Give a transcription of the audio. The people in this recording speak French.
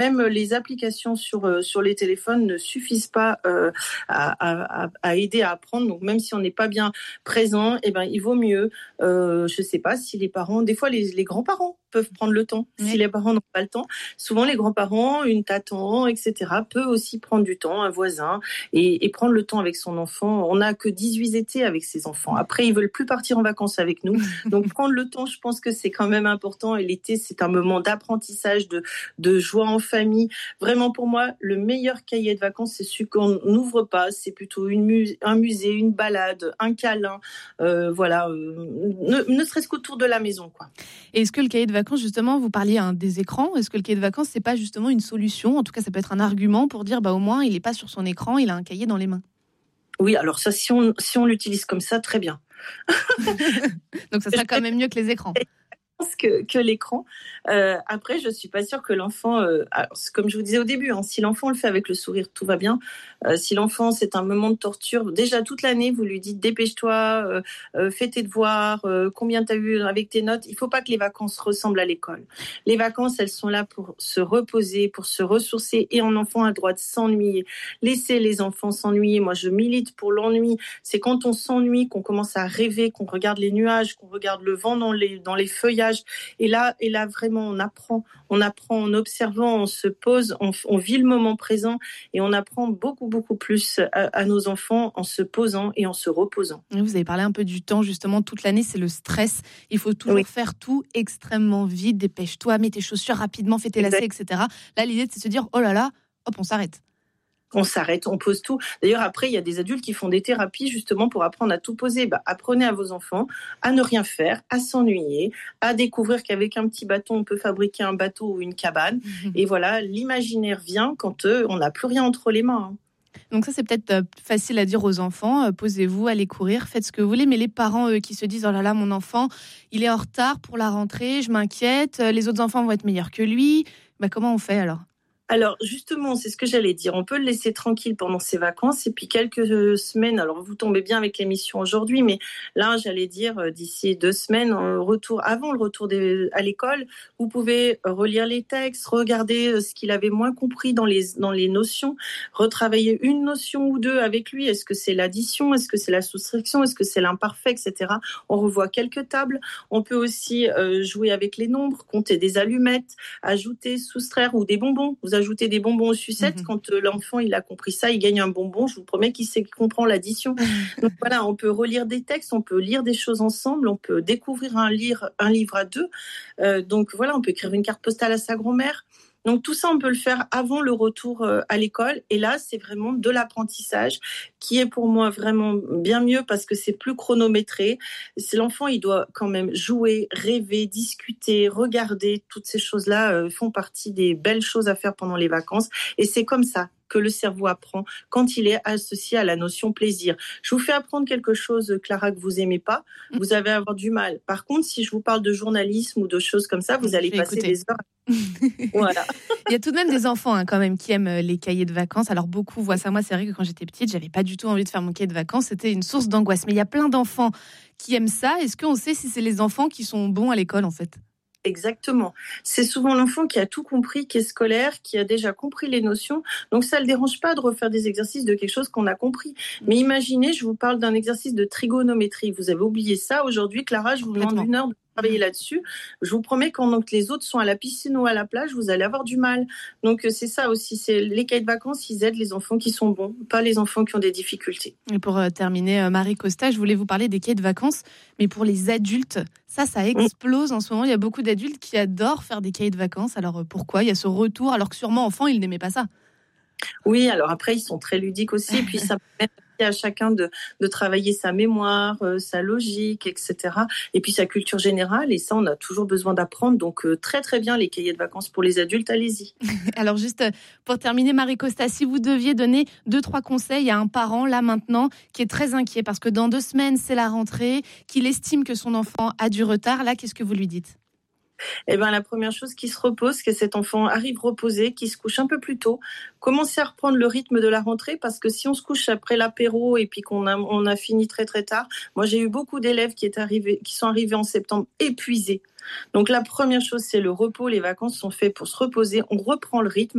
même les applications sur les téléphones ne suffisent pas à aider à apprendre. Donc même si on n'est pas bien présent, il vaut mieux, je sais pas, si les parents, des fois les grands-parents peuvent prendre le temps. Oui. Si les parents n'ont pas le temps, souvent les grands-parents, une tante, etc., peut aussi prendre du temps, un voisin, et prendre le temps avec son enfant. On n'a que 18 étés avec ses enfants. Après, ils veulent plus partir en vacances avec nous. Donc prendre le temps, je pense que c'est quand même important. Et l'été, c'est un moment d'apprentissage, de joie en famille. Vraiment, pour moi, le meilleur cahier de vacances, c'est celui qu'on n'ouvre pas. C'est plutôt un musée, une balade, un câlin. Ne serait-ce qu'autour de la maison, quoi. Et est-ce que le cahier de vacances, justement, vous parliez des écrans, est-ce que le cahier de vacances, c'est pas justement une solution? En tout cas, ça peut être un argument pour dire, au moins, il n'est pas sur son écran, il a un cahier dans les mains. Oui, alors ça, si on l'utilise comme ça, très bien. Donc ça sera quand même mieux que les écrans. Que l'écran. Après, je suis pas sûre que l'enfant, alors, comme je vous disais au début, si l'enfant le fait avec le sourire, tout va bien. Si l'enfant, c'est un moment de torture, déjà toute l'année, vous lui dites dépêche-toi, fais tes devoirs, combien tu as eu avec tes notes. Il faut pas que les vacances ressemblent à l'école. Les vacances, elles sont là pour se reposer, pour se ressourcer, et un enfant a le droit de s'ennuyer. Laissez les enfants s'ennuyer. Moi, je milite pour l'ennui. C'est quand on s'ennuie qu'on commence à rêver, qu'on regarde les nuages, qu'on regarde le vent dans les feuillages. Et là, vraiment, on apprend en observant, on se pose, on vit le moment présent, et on apprend beaucoup, beaucoup plus à nos enfants en se posant et en se reposant. Vous avez parlé un peu du temps, justement, toute l'année, c'est le stress. Il faut toujours faire tout extrêmement vite, dépêche-toi, mets tes chaussures rapidement, fais tes lacets, etc. Là, l'idée, c'est de se dire, oh là là, hop, on s'arrête. On s'arrête, on pose tout. D'ailleurs, après, il y a des adultes qui font des thérapies justement pour apprendre à tout poser. Apprenez à vos enfants à ne rien faire, à s'ennuyer, à découvrir qu'avec un petit bâton, on peut fabriquer un bateau ou une cabane. Et voilà, l'imaginaire vient quand on n'a plus rien entre les mains. Donc ça, c'est peut-être facile à dire aux enfants. Posez-vous, allez courir, faites ce que vous voulez. Mais les parents, qui se disent, oh là là, mon enfant, il est en retard pour la rentrée, je m'inquiète, les autres enfants vont être meilleurs que lui. Comment on fait alors ? Alors justement, c'est ce que j'allais dire. On peut le laisser tranquille pendant ses vacances, et puis quelques semaines. Alors vous tombez bien avec l'émission aujourd'hui, mais là, j'allais dire d'ici 2 semaines, avant le retour à l'école, vous pouvez relire les textes, regarder ce qu'il avait moins compris dans les notions, retravailler une notion ou deux avec lui. Est-ce que c'est l'addition? Est-ce que c'est la soustraction? Est-ce que c'est l'imparfait, etc. On revoit quelques tables. On peut aussi jouer avec les nombres, compter des allumettes, ajouter, soustraire, ou des bonbons. Vous ajoutez des bonbons aux sucettes. Quand l'enfant il a compris ça, il gagne un bonbon. Je vous promets qu'il comprend l'addition. Donc voilà, on peut relire des textes, on peut lire des choses ensemble, on peut découvrir un livre à deux. Donc voilà, on peut écrire une carte postale à sa grand-mère. Donc tout ça, on peut le faire avant le retour à l'école. Et là, c'est vraiment de l'apprentissage qui est pour moi vraiment bien mieux, parce que c'est plus chronométré. C'est l'enfant, il doit quand même jouer, rêver, discuter, regarder. Toutes ces choses-là font partie des belles choses à faire pendant les vacances. Et c'est comme ça que le cerveau apprend quand il est associé à la notion plaisir. Je vous fais apprendre quelque chose, Clara, que vous aimez pas, vous allez avoir du mal. Par contre, si je vous parle de journalisme ou de choses comme ça, vous allez passer des heures. Voilà. Il y a tout de même des enfants quand même qui aiment les cahiers de vacances. Alors beaucoup voient ça. Moi, c'est vrai que quand j'étais petite, j'avais pas du tout envie de faire mon cahier de vacances. C'était une source d'angoisse. Mais il y a plein d'enfants qui aiment ça. Est-ce qu'on sait si c'est les enfants qui sont bons à l'école, en fait ? Exactement. C'est souvent l'enfant qui a tout compris, qui est scolaire, qui a déjà compris les notions. Donc ça ne le dérange pas de refaire des exercices de quelque chose qu'on a compris. Mais imaginez, je vous parle d'un exercice de trigonométrie. Vous avez oublié ça. Aujourd'hui, Clara, je vous demande 1 heure de travailler là-dessus. Je vous promets, quand les autres sont à la piscine ou à la plage, vous allez avoir du mal. Donc c'est ça aussi. C'est les cahiers de vacances, ils aident les enfants qui sont bons, pas les enfants qui ont des difficultés. Et pour terminer, Marie Costa, je voulais vous parler des cahiers de vacances, mais pour les adultes, ça explose en ce moment. Il y a beaucoup d'adultes qui adorent faire des cahiers de vacances. Alors pourquoi ? Il y a ce retour, alors que sûrement enfant, ils n'aimaient pas ça. Oui, alors après, ils sont très ludiques aussi. Et puis ça permet à chacun de travailler sa mémoire, sa logique, etc. Et puis sa culture générale. Et ça, on a toujours besoin d'apprendre. Donc très très bien les cahiers de vacances pour les adultes, allez-y. Alors juste pour terminer, Marie Costa, si vous deviez donner 2-3 conseils à un parent là maintenant qui est très inquiet parce que dans 2 semaines c'est la rentrée, qu'il estime que son enfant a du retard, là qu'est-ce que vous lui dites ? Eh ben, la première chose, qui se repose, que cet enfant arrive reposé, qui se couche un peu plus tôt, commencer à reprendre le rythme de la rentrée, parce que si on se couche après l'apéro et puis on a fini très très tard, moi j'ai eu beaucoup d'élèves qui sont arrivés en septembre épuisés. Donc la première chose, c'est le repos. Les vacances sont faites pour se reposer. On reprend le rythme.